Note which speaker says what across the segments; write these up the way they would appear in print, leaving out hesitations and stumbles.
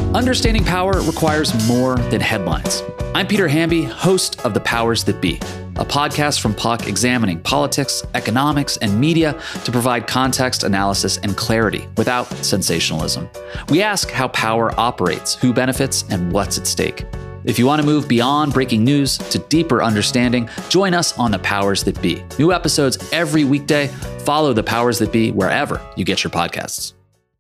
Speaker 1: Understanding power requires more than headlines. I'm Peter Hamby, host of The Powers That Be, a podcast from Puck examining politics, economics, and media to provide context, analysis, and clarity without sensationalism. We ask how power operates, who benefits, and what's at stake. If you want to move beyond breaking news to deeper understanding, join us on The Powers That Be. New episodes every weekday. Follow The Powers That Be wherever you get your podcasts.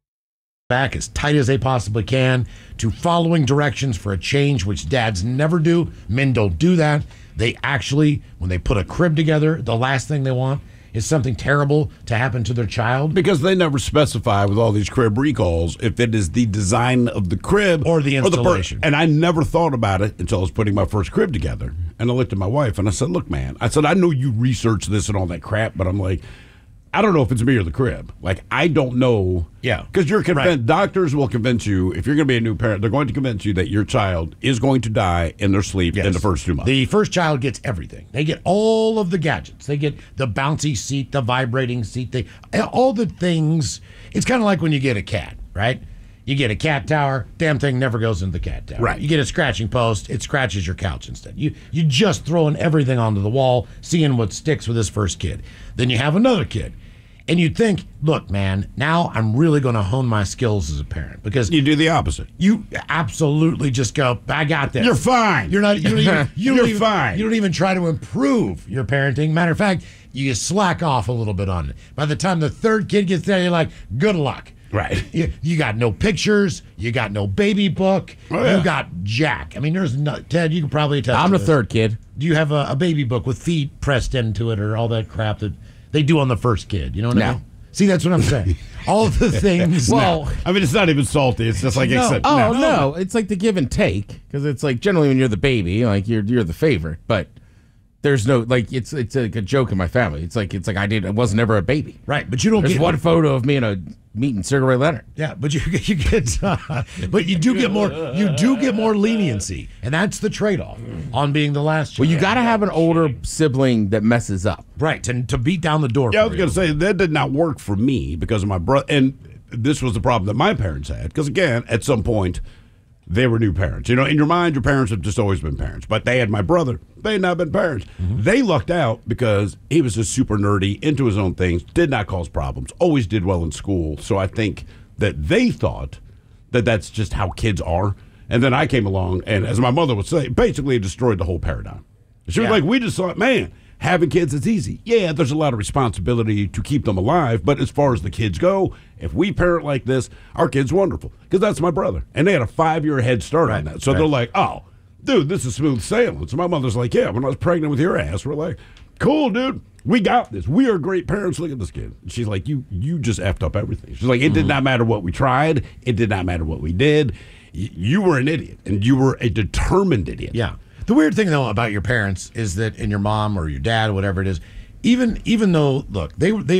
Speaker 2: Back as tight as they possibly can to following directions for a change, which dads never do. Men don't do that. They actually, when they put a crib together, the last thing they want is something terrible to happen to their child.
Speaker 3: Because they never specify with all these crib recalls if it is the design of the crib
Speaker 2: or the installation.
Speaker 3: And I never thought about it until I was putting my first crib together. And I looked at my wife and I said, look, man, I said, I know you researched this and all that crap, but I'm like, I don't know if it's me or the crib. Like, I don't know.
Speaker 2: Yeah.
Speaker 3: Because you're convinced,
Speaker 2: right.
Speaker 3: Doctors will convince you, if you're going to be a new parent, they're going to convince you that your child is going to die in their sleep in the first 2 months.
Speaker 2: The first child gets everything. They get all of the gadgets. They get the bouncy seat, the vibrating seat, all the things. It's kind of like when you get a cat, right? You get a cat tower, damn thing never goes into the cat tower.
Speaker 3: Right.
Speaker 2: You get a scratching post, it scratches your couch instead. You just throwing everything onto the wall, seeing what sticks with this first kid. Then you have another kid. And you'd think, look, man, now I'm really going to hone my skills as a parent. Because
Speaker 3: you do the opposite.
Speaker 2: You absolutely just go, I got this.
Speaker 3: You're fine.
Speaker 2: You're not. You're
Speaker 3: fine.
Speaker 2: You don't even try to improve your parenting. Matter of fact, you slack off a little bit on it. By the time the third kid gets there, you're like, good luck.
Speaker 3: Right.
Speaker 2: You got no pictures. You got no baby book.
Speaker 3: Oh, yeah.
Speaker 2: You got Jack. I mean, there's no, Ted, you can probably attest
Speaker 4: I'm
Speaker 2: to
Speaker 4: the
Speaker 2: this.
Speaker 4: third kid.
Speaker 2: Do you have a baby book with feet pressed into it or all that crap that they do on the first kid? You know what I mean? See, that's what I'm saying. All of the things.
Speaker 4: Well,
Speaker 3: I mean, it's not even salty. It's just like
Speaker 4: no. It's like the give and take, because it's like generally when you're the baby, like you're the favorite, but there's no like it's like a joke in my family. It's like I wasn't ever a baby,
Speaker 2: right? But you don't
Speaker 4: There's
Speaker 2: get
Speaker 4: one photo of me in a meeting Cigarette Leonard.
Speaker 2: Yeah, but you get, but you do get more. You do get more leniency, and that's the trade-off on being the last child.
Speaker 4: Well, you got to have an older sibling that messes up,
Speaker 2: right? And to beat down the door.
Speaker 3: Yeah, I was going to say that did not work for me because of my brother, and this was the problem that my parents had. Because again, at some point, they were new parents. You know, in your mind, your parents have just always been parents. But they had my brother. They had not been parents. Mm-hmm. They lucked out because he was just super nerdy, into his own things, did not cause problems, always did well in school. So I think that they thought that that's just how kids are. And then I came along, and as my mother would say, basically destroyed the whole paradigm. She was like, we just thought, man, having kids is easy. Yeah, there's a lot of responsibility to keep them alive, but as far as the kids go, if we parent like this, our kid's wonderful. Because that's my brother. And they had a 5-year head start on that. So they're like, oh, dude, this is smooth sailing. So my mother's like, yeah, when I was pregnant with your ass, we're like, cool, dude. We got this. We are great parents. Look at this kid. She's like, you just effed up everything. She's like, it did not matter what we tried. It did not matter what we did. You were an idiot, and you were a determined idiot.
Speaker 2: Yeah. The weird thing, though, about your parents is that, and your mom or your dad, whatever it is, even though, look,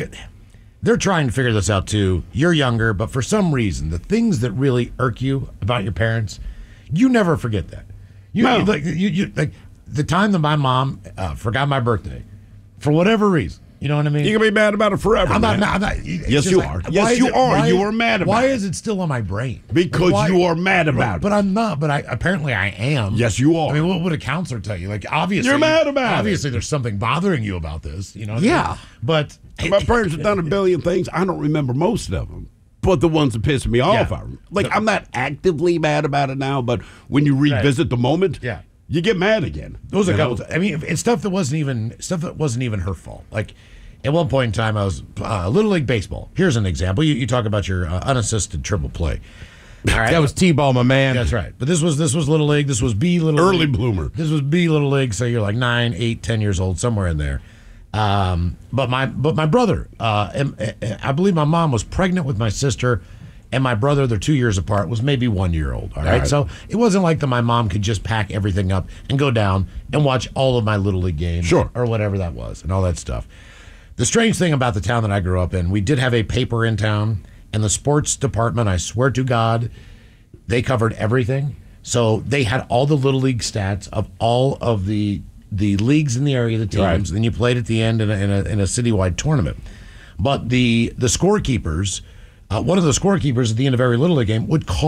Speaker 2: they're trying to figure this out too. You're younger, but for some reason, the things that really irk you about your parents, you never forget that. Like the time that my mom forgot my birthday, for whatever reason. You know what I mean?
Speaker 3: You can be mad about it forever.
Speaker 2: I'm not.
Speaker 3: Yes, you are. Yes, you are. You are mad about it.
Speaker 2: Why is it still on my brain?
Speaker 3: Because you are mad about it.
Speaker 2: But I'm not. But apparently I am.
Speaker 3: Yes, you are.
Speaker 2: I mean, what would a counselor tell you? Like, obviously,
Speaker 3: you're mad about it.
Speaker 2: Obviously, there's something bothering you about this. You know?
Speaker 4: Yeah.
Speaker 2: But
Speaker 3: my parents have done a billion things. I don't remember most of them. But the ones that piss me off, I'm not actively mad about it now. But when you revisit the moment, you get mad again.
Speaker 2: Those are a couple. I mean, it's stuff that wasn't even her fault. Like, at one point in time, I was Little League Baseball. Here's an example. You talk about your unassisted triple play.
Speaker 4: All right. That was T-ball, my man.
Speaker 2: That's right. But this was Little League. This was B Little
Speaker 3: Early
Speaker 2: League.
Speaker 3: bloomer.
Speaker 2: This was B Little League, so you're like 9, 8, 10 years old, somewhere in there. But my brother, I believe my mom was pregnant with my sister, and my brother, they're 2 years apart, was maybe 1 year old. All right. So it wasn't like that my mom could just pack everything up and go down and watch all of my Little League games or whatever that was and all that stuff. The strange thing about the town that I grew up in, we did have a paper in town, and the sports department, I swear to God, they covered everything. So they had all the Little League stats of all of the leagues in the area, the teams. Then you played at the end in a citywide tournament. But the scorekeepers, one of the scorekeepers at the end of every Little League game would call